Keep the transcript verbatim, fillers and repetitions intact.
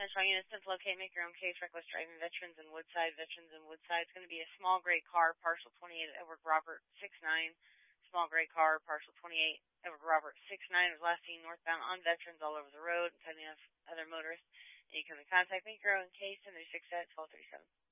Central Unison, locate, make your own case, reckless driving, veterans in Woodside, veterans in Woodside. It's going to be a small gray car, parcel twenty-eight, Edward Robert, six nine. Small gray car, parcel twenty-eight, Edward Robert, six nine, was last seen northbound on veterans all over the road, and plenty of other motorists. And you can contact me, grow in case, and there's six at twelve thirty-seven.